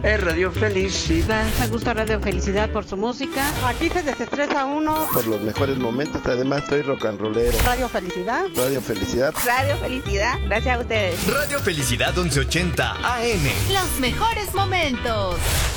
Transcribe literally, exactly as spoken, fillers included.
es Radio Felicidad. Me gusta Radio Felicidad por su música. Aquí se desestresa uno. Por los mejores momentos, además estoy rock and rollero. Radio Felicidad. Radio Felicidad. Radio Felicidad, gracias a ustedes. Radio Felicidad once ochenta A M. Los mejores momentos.